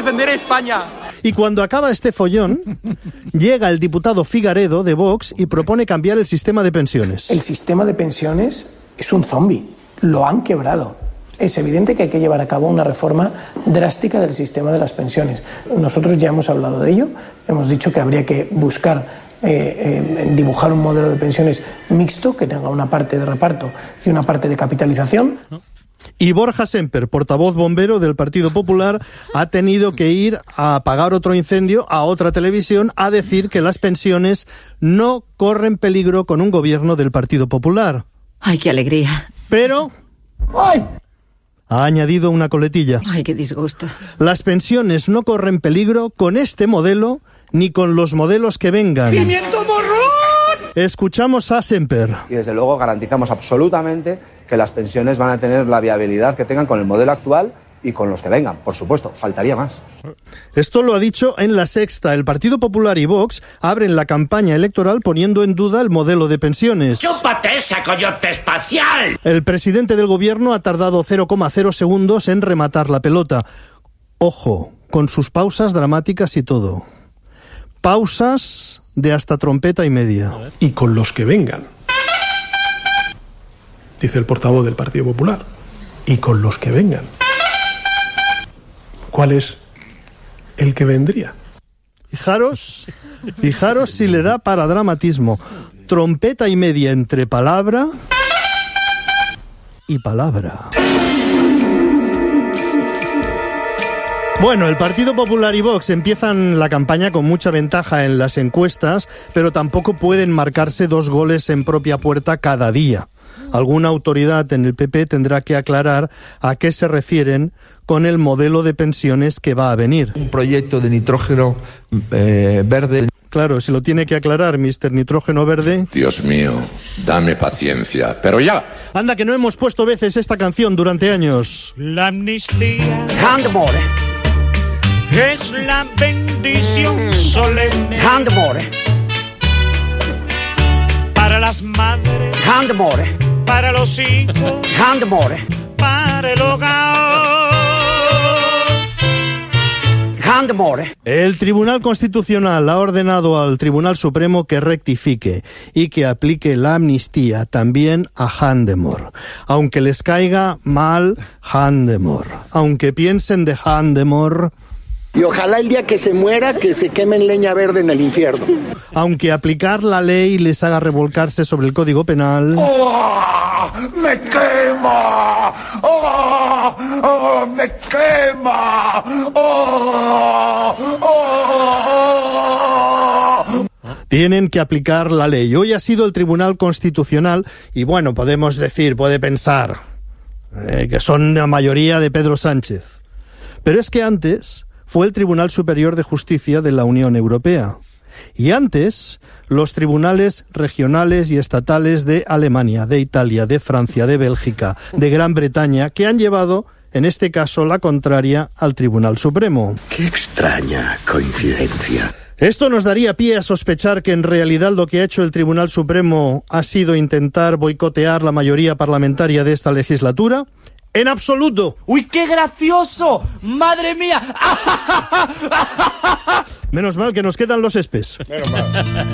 defender España. Y cuando acaba este follón, llega el diputado Figaredo de Vox y propone cambiar el sistema de pensiones. El sistema de pensiones es un zombi, lo han quebrado. Es evidente que hay que llevar a cabo una reforma drástica del sistema de las pensiones. Nosotros ya hemos hablado de ello, hemos dicho que habría que buscar dibujar un modelo de pensiones mixto que tenga una parte de reparto y una parte de capitalización. Y Borja Semper, portavoz bombero del Partido Popular, ha tenido que ir a apagar otro incendio a otra televisión a decir que las pensiones no corren peligro con un gobierno del Partido Popular. ¡Ay, qué alegría! Pero ha añadido una coletilla. ¡Ay, qué disgusto! Las pensiones no corren peligro con este modelo ni con los modelos que vengan. ¡Pimiento morrón! Escuchamos a Semper. Y desde luego garantizamos absolutamente que las pensiones van a tener la viabilidad que tengan con el modelo actual y con los que vengan, por supuesto, faltaría más. Esto lo ha dicho en La Sexta. El Partido Popular y Vox abren la campaña electoral poniendo en duda el modelo de pensiones. ¡Chúpate esa coyote espacial! El presidente del gobierno ha tardado 0,0 segundos en rematar la pelota. Ojo, con sus pausas dramáticas y todo. Pausas de hasta trompeta y media. Y con los que vengan, dice el portavoz del Partido Popular. Y con los que vengan. ¿Cuál es el que vendría? Fijaros si le da para dramatismo. Trompeta y media entre palabra y palabra. Bueno, el Partido Popular y Vox empiezan la campaña con mucha ventaja en las encuestas, pero tampoco pueden marcarse 2 goles en propia puerta cada día. Alguna autoridad en el PP tendrá que aclarar a qué se refieren con el modelo de pensiones que va a venir. Un proyecto de nitrógeno verde. Claro, si lo tiene que aclarar Mr. Nitrógeno Verde. Dios mío, dame paciencia, pero ya. Anda, que no hemos puesto veces esta canción durante años. La amnistía Handmore. es la bendición solemne Handmore. para las madres, Handmore. para los hijos, Handmore. para el hogar. Handmore. El Tribunal Constitucional ha ordenado al Tribunal Supremo que rectifique y que aplique la amnistía también a Handemore. Aunque les caiga mal Handemore, aunque piensen de Handemore. Y ojalá el día que se muera, que se queme en leña verde en el infierno. Aunque aplicar la ley les haga revolcarse sobre el Código Penal. ¡Oh! ¡Me quema! ¡Oh! ¡Oh! ¡Me quema! ¡Oh! ¡Oh! Tienen que aplicar la ley. Hoy ha sido el Tribunal Constitucional y bueno, podemos decir, puede pensar que son la mayoría de Pedro Sánchez. Pero es que antes fue el Tribunal Superior de Justicia de la Unión Europea. Y antes, los tribunales regionales y estatales de Alemania, de Italia, de Francia, de Bélgica, de Gran Bretaña, que han llevado, en este caso, la contraria al Tribunal Supremo. Qué extraña coincidencia. Esto nos daría pie a sospechar que en realidad lo que ha hecho el Tribunal Supremo ha sido intentar boicotear la mayoría parlamentaria de esta legislatura. ¡En absoluto! ¡Uy, qué gracioso! ¡Madre mía! Menos mal que nos quedan los espes. Menos mal.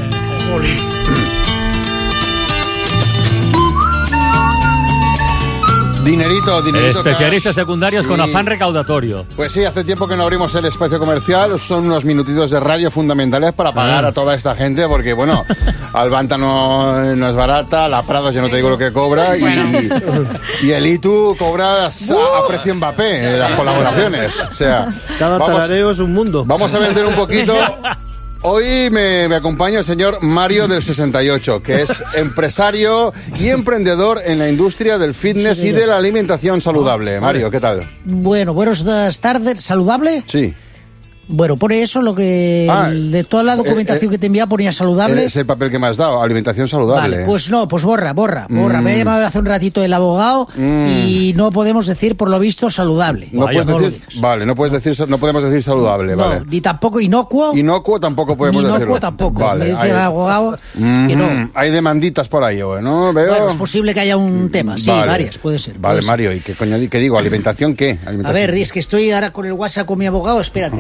Dinerito. Especialistas secundarios con afán recaudatorio. Pues sí, hace tiempo que no abrimos el espacio comercial. Son unos minutitos de radio fundamentales para pagar a toda esta gente, porque, bueno, Albanta no es barata, la Prados ya no te digo lo que cobra, y el ITU cobra a precio Mbappé las colaboraciones. O sea, cada tarareo es un mundo. Vamos a vender un poquito. Hoy me acompaña el señor Mario del 68, que es empresario y emprendedor en la industria del fitness y de la alimentación saludable. Mario, ¿qué tal? Bueno, buenas tardes. ¿Saludable? Sí. Bueno, pone eso lo que... de toda la documentación que te envía ponía saludable. Es el papel que me has dado, alimentación saludable. Vale, pues no, pues borra. Me ha llamado hace un ratito el abogado y no podemos decir, por lo visto, saludamente. No puedes decir, no podemos decir saludable, no, vale. Ni tampoco inocuo. Inocuo tampoco podemos decirlo. Inocuo tampoco. Vale, me dice el abogado que no. Hay demanditas por ahí, ¿no? Veo. Bueno, es posible que haya un tema, sí, varias, puede ser. Vale, Mario, ¿y qué coño, qué digo? ¿Alimentación qué? A ver, es que estoy ahora con el WhatsApp con mi abogado, espérate.